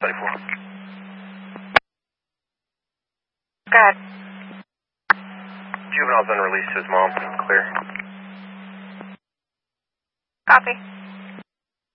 94. Go ahead. Juvenile's been released to his mom. Clear. Copy.